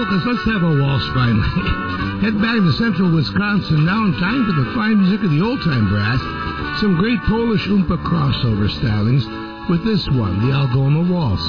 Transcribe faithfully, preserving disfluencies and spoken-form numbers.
polkas. Let's have a waltz finally. Head back to central Wisconsin now in time for the fine music of the old-time brass. Some great Polish oompa crossover stylings with this one, the Algoma Waltz.